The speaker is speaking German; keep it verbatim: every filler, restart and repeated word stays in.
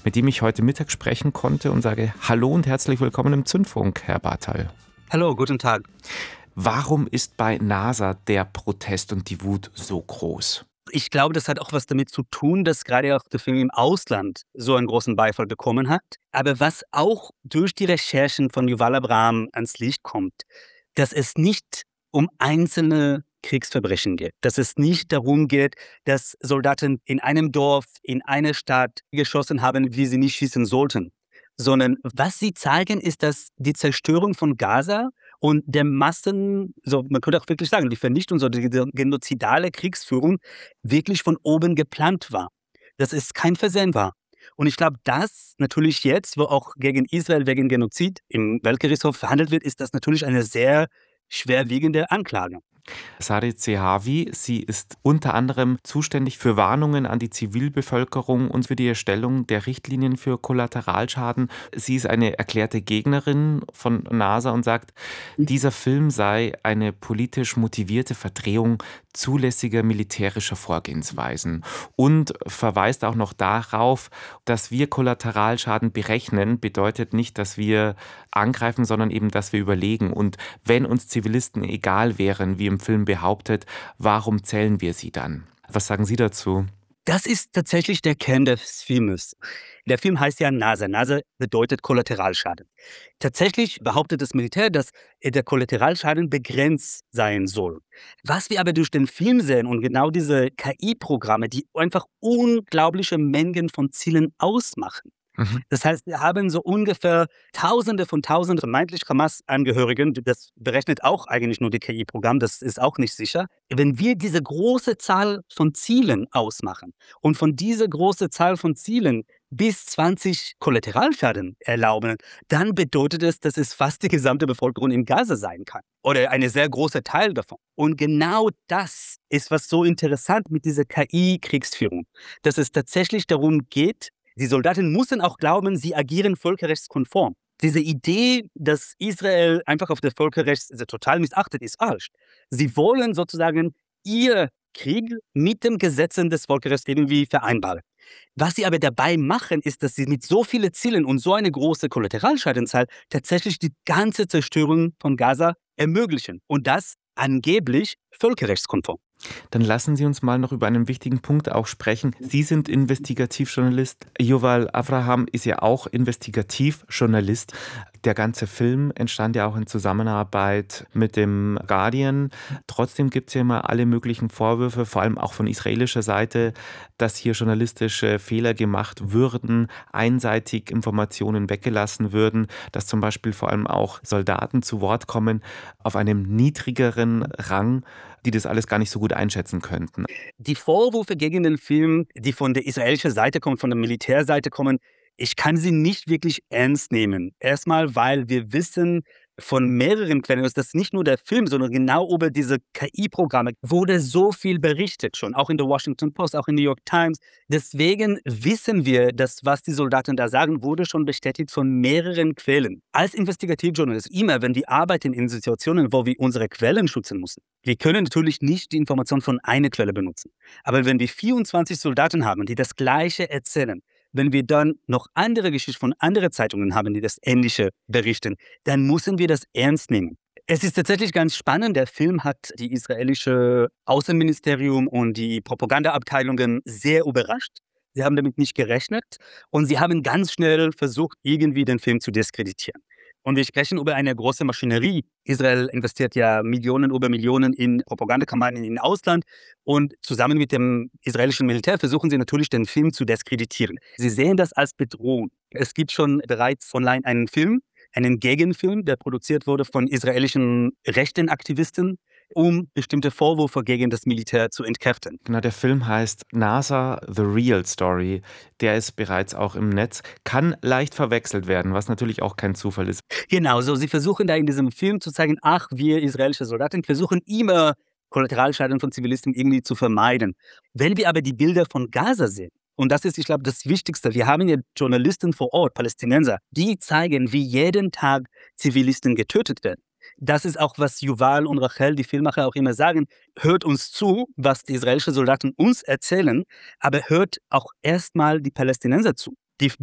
mit dem ich heute Mittag sprechen konnte und sage Hallo und herzlich willkommen im Zündfunk, Herr Barthal. Hallo, guten Tag. Warum ist bei NASA der Protest und die Wut so groß? Ich glaube, das hat auch was damit zu tun, dass gerade auch der Film im Ausland so einen großen Beifall bekommen hat. Aber was auch durch die Recherchen von Yuval Abraham ans Licht kommt, dass es nicht um einzelne Kriegsverbrechen geht. Dass es nicht darum geht, dass Soldaten in einem Dorf, in einer Stadt geschossen haben, wie sie nicht schießen sollten. Sondern was sie zeigen, ist, dass die Zerstörung von Gaza und der Massen, so man könnte auch wirklich sagen, die Vernichtung, so die genozidale Kriegsführung wirklich von oben geplant war. Dass es kein Versehen war. Und ich glaube, das natürlich jetzt, wo auch gegen Israel wegen Genozid im Weltgerichtshof verhandelt wird, ist das natürlich eine sehr schwerwiegende Anklage. Sarit Zehavi, sie ist unter anderem zuständig für Warnungen an die Zivilbevölkerung und für die Erstellung der Richtlinien für Kollateralschaden. Sie ist eine erklärte Gegnerin von NASA und sagt, dieser Film sei eine politisch motivierte Verdrehung zulässiger militärischer Vorgehensweisen und verweist auch noch darauf, dass wir Kollateralschaden berechnen, bedeutet nicht, dass wir angreifen, sondern eben, dass wir überlegen. Und wenn uns Zivilisten egal wären, wie im Film behauptet, warum zählen wir sie dann? Was sagen Sie dazu? Das ist tatsächlich der Kern des Filmes. Der Film heißt ja NASA. NASA bedeutet Kollateralschaden. Tatsächlich behauptet das Militär, dass der Kollateralschaden begrenzt sein soll. Was wir aber durch den Film sehen und genau diese K I-Programme, die einfach unglaubliche Mengen von Zielen ausmachen. Mhm. Das heißt, wir haben so ungefähr Tausende von Tausenden vermeintlich Hamas-Angehörigen. Das berechnet auch eigentlich nur die K I-Programm, das ist auch nicht sicher. Wenn wir diese große Zahl von Zielen ausmachen und von dieser großen Zahl von Zielen bis zwanzig Kollateralschaden erlauben, dann bedeutet es, dass es fast die gesamte Bevölkerung in Gaza sein kann. Oder ein sehr großer Teil davon. Und genau das ist, was so interessant mit dieser K I-Kriegsführung, dass es tatsächlich darum geht, die Soldaten müssen auch glauben, sie agieren völkerrechtskonform. Diese Idee, dass Israel einfach auf das Völkerrecht total missachtet, ist falsch. Sie wollen sozusagen ihr Krieg mit den Gesetzen des Völkerrechts irgendwie vereinbaren. Was sie aber dabei machen, ist, dass sie mit so vielen Zielen und so eine große Kollateralschadenzahl tatsächlich die ganze Zerstörung von Gaza ermöglichen. Und das angeblich völkerrechtskonform. Dann lassen Sie uns mal noch über einen wichtigen Punkt auch sprechen. Sie sind Investigativjournalist. Yuval Abraham ist ja auch Investigativjournalist. Der ganze Film entstand ja auch in Zusammenarbeit mit dem Guardian. Trotzdem gibt es ja immer alle möglichen Vorwürfe, vor allem auch von israelischer Seite, dass hier journalistische Fehler gemacht würden, einseitig Informationen weggelassen würden, dass zum Beispiel vor allem auch Soldaten zu Wort kommen auf einem niedrigeren Rang, die das alles gar nicht so gut einschätzen könnten. Die Vorwürfe gegen den Film, die von der israelischen Seite kommen, von der Militärseite kommen, ich kann sie nicht wirklich ernst nehmen. Erstmal, weil wir wissen von mehreren Quellen, dass nicht nur der Film, sondern genau über diese K I-Programme wurde so viel berichtet schon, auch in der Washington Post, auch in New York Times. Deswegen wissen wir, dass was die Soldaten da sagen, wurde schon bestätigt von mehreren Quellen. Als Investigativjournalist, immer wenn wir arbeiten in Situationen, wo wir unsere Quellen schützen müssen, wir können natürlich nicht die Information von einer Quelle benutzen. Aber wenn wir vierundzwanzig Soldaten haben, die das Gleiche erzählen, wenn wir dann noch andere Geschichten von anderen Zeitungen haben, die das Ähnliche berichten, dann müssen wir das ernst nehmen. Es ist tatsächlich ganz spannend. Der Film hat die israelische Außenministerium und die Propagandaabteilungen sehr überrascht. Sie haben damit nicht gerechnet und sie haben ganz schnell versucht, irgendwie den Film zu diskreditieren. Und wir sprechen über eine große Maschinerie. Israel investiert ja Millionen über Millionen in Propagandakampagnen im Ausland. Und zusammen mit dem israelischen Militär versuchen sie natürlich, den Film zu diskreditieren. Sie sehen das als Bedrohung. Es gibt schon bereits online einen Film, einen Gegenfilm, der produziert wurde von israelischen Rechtenaktivisten, um bestimmte Vorwürfe gegen das Militär zu entkräften. Genau, der Film heißt NASA The Real Story. Der ist bereits auch im Netz. Kann leicht verwechselt werden, was natürlich auch kein Zufall ist. Genau, so sie versuchen da in diesem Film zu zeigen, ach, wir israelische Soldaten versuchen immer Kollateralschaden von Zivilisten irgendwie zu vermeiden. Wenn wir aber die Bilder von Gaza sehen, und das ist, ich glaube, das Wichtigste. Wir haben ja Journalisten vor Ort, Palästinenser, die zeigen, wie jeden Tag Zivilisten getötet werden. Das ist auch, was Yuval und Rachel, die Filmemacher, auch immer sagen. Hört uns zu, was die israelischen Soldaten uns erzählen, aber hört auch erstmal die Palästinenser zu.